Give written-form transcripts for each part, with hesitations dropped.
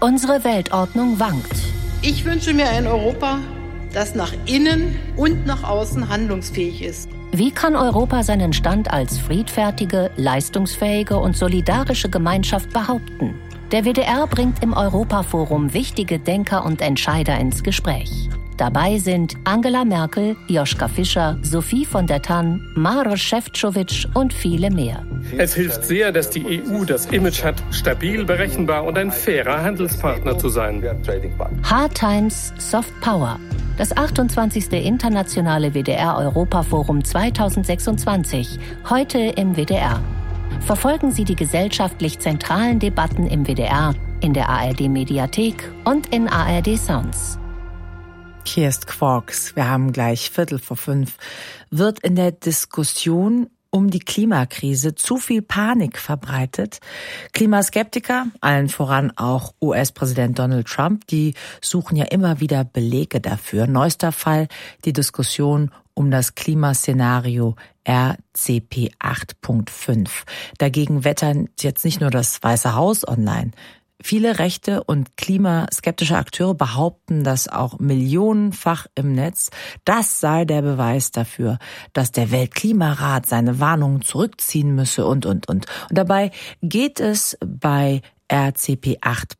Unsere Weltordnung wankt. Ich wünsche mir ein Europa, das nach innen und nach außen handlungsfähig ist. Wie kann Europa seinen Stand als friedfertige, leistungsfähige und solidarische Gemeinschaft behaupten? Der WDR bringt im Europaforum wichtige Denker und Entscheider ins Gespräch. Dabei sind Angela Merkel, Joschka Fischer, Sophie von der Tann, Maroš Šefčovič und viele mehr. Es hilft sehr, dass die EU das Image hat, stabil, berechenbar und ein fairer Handelspartner zu sein. Hard Times, Soft Power. Das 28. Internationale WDR-Europaforum 2026. Heute im WDR. Verfolgen Sie die gesellschaftlich zentralen Debatten im WDR, in der ARD-Mediathek und in ARD Sounds. Hier ist Quarks. Wir haben gleich 4:45. Wird in der Diskussion um die Klimakrise zu viel Panik verbreitet? Klimaskeptiker, allen voran auch US-Präsident Donald Trump, die suchen ja immer wieder Belege dafür. Neuester Fall die Diskussion um das Klimaszenario RCP 8.5. Dagegen wettern jetzt nicht nur das Weiße Haus online. Viele rechte und klimaskeptische Akteure behaupten das auch millionenfach im Netz. Das sei der Beweis dafür, dass der Weltklimarat seine Warnungen zurückziehen müsse und. Und dabei geht es bei RCP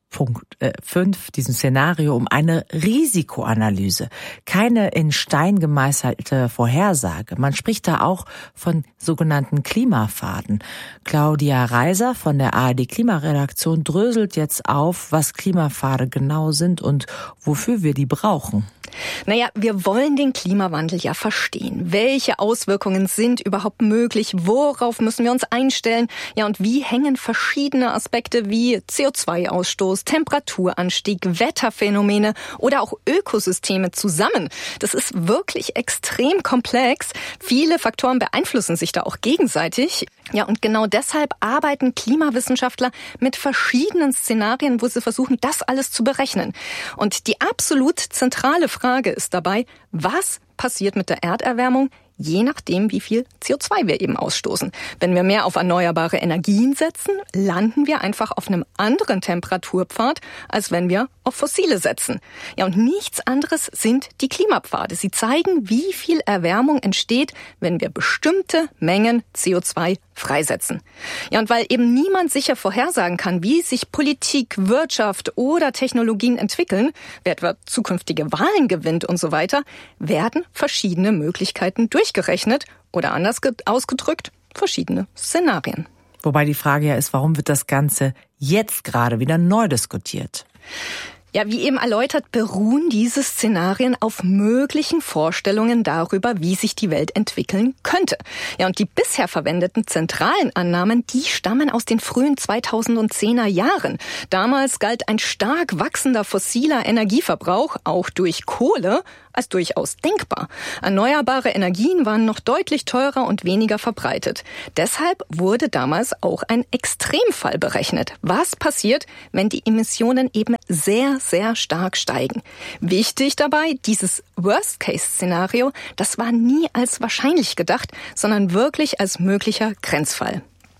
8.5, diesem Szenario, um eine Risikoanalyse, keine in Stein gemeißelte Vorhersage. Man spricht da auch von sogenannten Klimapfaden. Claudia Reiser von der ARD Klimaredaktion dröselt jetzt auf, was Klimapfade genau sind und wofür wir die brauchen. Naja, wir wollen den Klimawandel ja verstehen. Welche Auswirkungen sind überhaupt möglich? Worauf müssen wir uns einstellen? Ja, und wie hängen verschiedene Aspekte wie CO2-Ausstoß, Temperaturanstieg, Wetterphänomene oder auch Ökosysteme zusammen? Das ist wirklich extrem komplex. Viele Faktoren beeinflussen sich da auch gegenseitig. Ja, und genau deshalb arbeiten Klimawissenschaftler mit verschiedenen Szenarien, wo sie versuchen, das alles zu berechnen. Und die absolut zentrale Frage ist dabei, was passiert mit der Erderwärmung, je nachdem, wie viel CO2 wir eben ausstoßen. Wenn wir mehr auf erneuerbare Energien setzen, landen wir einfach auf einem anderen Temperaturpfad, als wenn wir auf fossile setzen. Ja, und nichts anderes sind die Klimapfade. Sie zeigen, wie viel Erwärmung entsteht, wenn wir bestimmte Mengen CO2 freisetzen. Ja, und weil eben niemand sicher vorhersagen kann, wie sich Politik, Wirtschaft oder Technologien entwickeln, wer etwa zukünftige Wahlen gewinnt und so weiter, werden verschiedene Möglichkeiten durchgerechnet oder anders ausgedrückt, verschiedene Szenarien. Wobei die Frage ja ist, warum wird das Ganze jetzt gerade wieder neu diskutiert? Ja, wie eben erläutert, beruhen diese Szenarien auf möglichen Vorstellungen darüber, wie sich die Welt entwickeln könnte. Ja, und die bisher verwendeten zentralen Annahmen, die stammen aus den frühen 2010er Jahren. Damals galt ein stark wachsender fossiler Energieverbrauch, auch durch Kohle, als durchaus denkbar. Erneuerbare Energien waren noch deutlich teurer und weniger verbreitet. Deshalb wurde damals auch ein Extremfall berechnet. Was passiert, wenn die Emissionen eben sehr, sehr stark steigen? Wichtig dabei, dieses Worst-Case-Szenario, das war nie als wahrscheinlich gedacht, sondern wirklich als möglicher Grenzfall.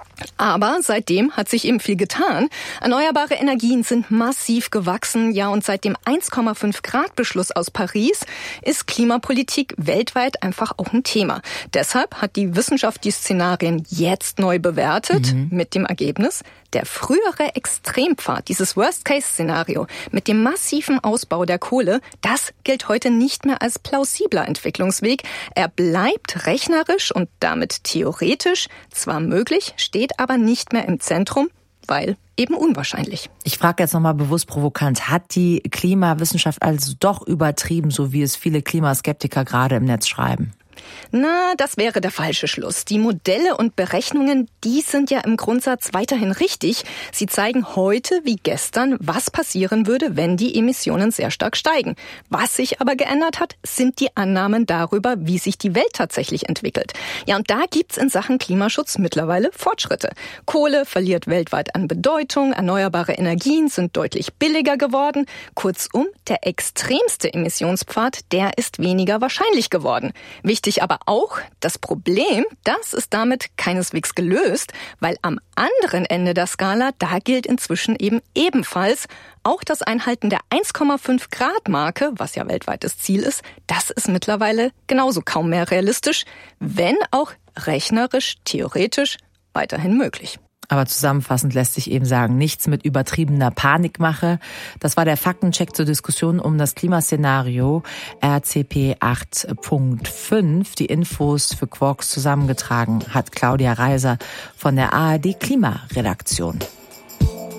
Aber seitdem hat sich eben viel getan. Erneuerbare Energien sind massiv gewachsen. Ja, und seit dem 1,5-Grad-Beschluss aus Paris ist Klimapolitik weltweit einfach auch ein Thema. Deshalb hat die Wissenschaft die Szenarien jetzt neu bewertet mit dem Ergebnis, der frühere Extrempfad, dieses Worst-Case-Szenario mit dem massiven Ausbau der Kohle, das gilt heute nicht mehr als plausibler Entwicklungsweg. Er bleibt rechnerisch und damit theoretisch zwar möglich, steht aber nicht mehr im Zentrum, weil eben unwahrscheinlich. Ich frage jetzt nochmal bewusst provokant, hat die Klimawissenschaft also doch übertrieben, so wie es viele Klimaskeptiker gerade im Netz schreiben? Na, das wäre der falsche Schluss. Die Modelle und Berechnungen, die sind ja im Grundsatz weiterhin richtig. Sie zeigen heute wie gestern, was passieren würde, wenn die Emissionen sehr stark steigen. Was sich aber geändert hat, sind die Annahmen darüber, wie sich die Welt tatsächlich entwickelt. Ja, und da gibt's in Sachen Klimaschutz mittlerweile Fortschritte. Kohle verliert weltweit an Bedeutung, erneuerbare Energien sind deutlich billiger geworden. Kurzum, der extremste Emissionspfad, der ist weniger wahrscheinlich geworden. Wichtig Richtig, aber auch das Problem, das ist damit keineswegs gelöst, weil am anderen Ende der Skala, da gilt inzwischen ebenfalls auch das Einhalten der 1,5 Grad Marke, was ja weltweites Ziel ist, das ist mittlerweile genauso kaum mehr realistisch, wenn auch rechnerisch, theoretisch weiterhin möglich. Aber zusammenfassend lässt sich eben sagen, nichts mit übertriebener Panikmache. Das war der Faktencheck zur Diskussion um das Klimaszenario RCP 8.5. Die Infos für Quarks zusammengetragen hat Claudia Reiser von der ARD Klimaredaktion.